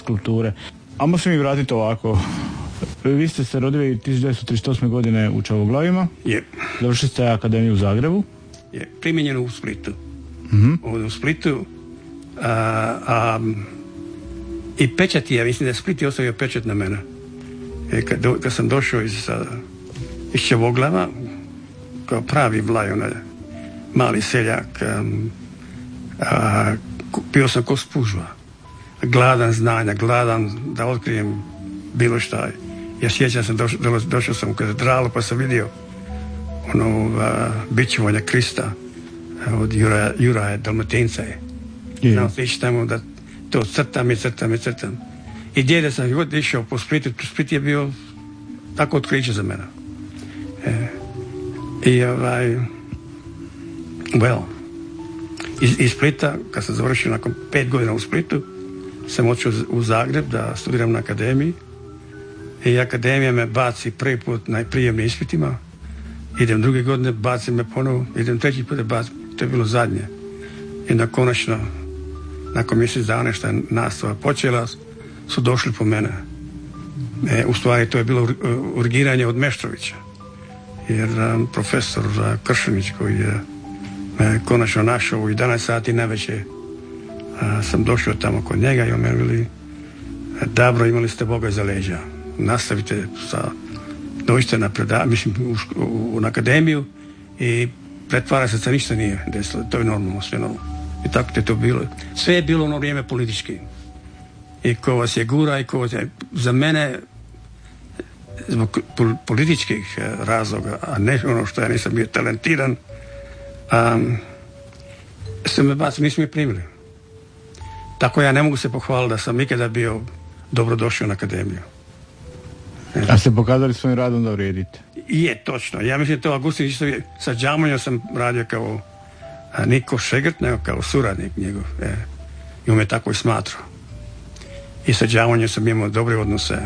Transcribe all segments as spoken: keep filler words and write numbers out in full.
skulpture. Amo se mi vratiti ovako. Vi ste se rodili tisuću devetsto trideset osme. godine u Čavoglavima. Je. Završili ste akademiju u Zagrebu. Je. Primijenjeno u Splitu. Mm-hmm. Ovdje u Splitu. A, a, I pečat je, mislim da je Split je ostavio pečat na mene. E, kad, do, kad sam došao iz, iz Čavoglava, kao pravi vlaj, onaj mali seljak, um, a, bio sam ko spužva. Gladan znanja, gladan da otkrijem bilo šta. Ja sjećam sam, došao, došao sam u katedralu pa sam vidio ono bićevanje Krista od Juraja, Juraja Dalmatinca je. Znao se ići tamo da to crtam i crtam i crtam. I djelje sam god išao po Splitu, Split je bio tako otkriće za mene. E, I ovaj, well, iz, iz Splita, kad sam završio nakon pet godina u Splitu, sam otišao u Zagreb da studiram na akademiji. I akademija me baci prvi put na prijemnim ispitima. Idem druge godine, baci me ponovo, idem treći put, baci, to je bilo zadnje. I na konačno, nakon mjesec dana što je nastava počela, su došli po mene. E, u stvari to je bilo urgiranje od Meštrovića. Jer um, profesor uh, Kršinić koji je me konačno našao u jedanaest sati navečer, uh, sam došao tamo kod njega i on me veli, dobro, imali ste Boga za leđa. Nastavite sa, dođite na preda, mislim, u, u, u akademiju i pretvara se da ništa nije desilo. To je normalno, sve normalno. I tako je to bilo. Sve je bilo ono vrijeme politički. I ko vas je gura i ko vas je... Za mene, zbog političkih razloga, a ne ono što ja nisam bio talentiran, um, su me baci, nisu mi primili. Tako ja ne mogu se pohvaliti da sam nikada bio dobrodošao na akademiju. A ste pokazali svojim radom da vrijedite? Je, točno. Ja mislim to Augustin isto je, sa Đamonjom sam radio kao a, Niko Šegrt, nego kao suradnik njegov. E, I on me tako i smatrao. I sa Đamonjom sam imao dobre odnose.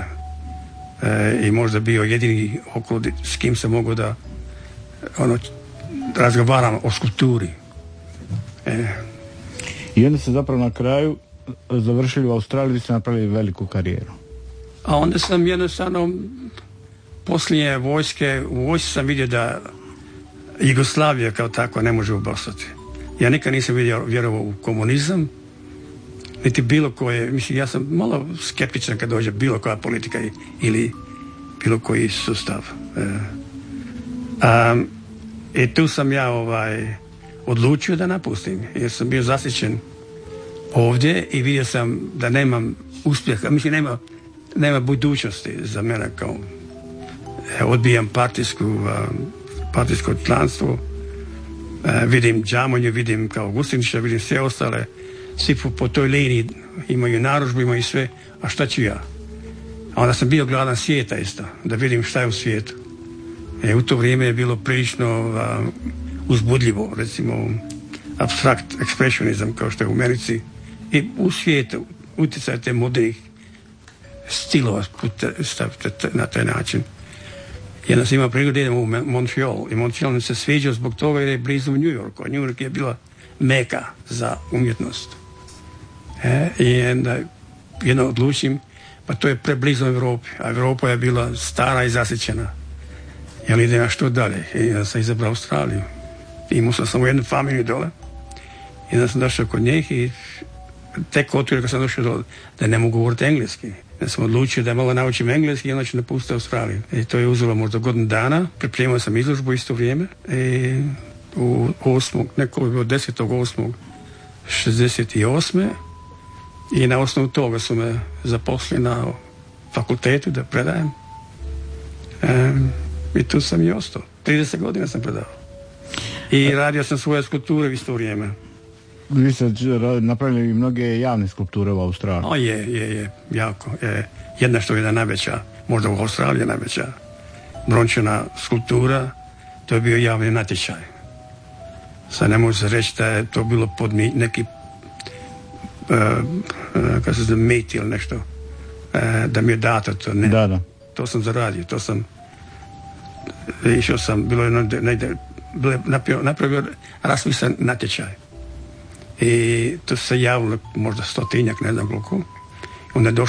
E, I možda bio jedini okolo s kim sam mogao da ono, razgovaram o skulpturi. E. I onda ste zapravo na kraju završili u Australiji i ste napravili veliku karijeru. A onda sam jednostavno poslije vojske, u vojsci sam vidio da Jugoslavija kao tako ne može ubostati. Ja nikad nisam vidio, vjerovao u komunizam, niti bilo koje, mislim, ja sam malo skeptičan kad dođe bilo koja politika ili bilo koji sustav. E, a, I tu sam ja ovaj, odlučio da napustim, jer sam bio zasićen ovdje i vidio sam da nemam uspjeha, mislim, nema nema budućnosti za mene kao e, odbijam partijsku uh, partijsko članstvo, e, vidim Đamonju, vidim kao Augustinića, vidim sve ostale, svi po, po toj liniji imaju narudžbu, imaju sve, a šta ću ja? A onda sam bio gladan svijeta isto, da vidim šta je u svijetu. E, u to vrijeme je bilo prilično uh, uzbudljivo, recimo abstrakt ekspresionizam kao što je u Americi i u svijetu utjecaj te modernih stilova na taj način. Jedna sam imao priliku da idem u Montreal i Montreal mi se sviđao zbog toga jer je blizu New Yorku, a New York je bila meka za umjetnost. E, I onda jedno odlučim, pa to je preblizu Evropi, a Evropa je bila stara i zasićena. Jel idem ja što dalje? I ja sam izabrao Australiju. I imao sam samo jednu familiju dole. I onda sam došao kod njih i tek otkrio kad sam došao dole da ne mogu govoriti engleski. Ja sam odlučio da malo naučim engleski i onda ću napustiti Australiju. I to je uzelo možda godinu dana. Pripremio sam izložbu isto vrijeme. I u osmog, neko je bilo desetog osmog šezdeset osme i na osnovu toga su me zaposlili na fakultetu da predajem. E, I tu sam i ostao. trideset godina sam predavao. I radio sam svoje skulpture u isto vrijeme. Vi ste napravili mnoge javne skulpture u Australiji. O je, je, je, jako. Je. Jedna što je jedna najveća, možda u Australiji najveća brončana skulptura, to je bio javni natječaj. Sad ne može se reći da je to bilo pod mi, neki uh, uh, kako se zove, mit ili nešto, uh, da mi je dato to. Ne. Da, da. To sam zaradio, to sam išao sam, bilo je negdje, napravio, napravio raspisan natječaj. I to se javilo možda stotinjak, ne znam koliko. Onda je došlo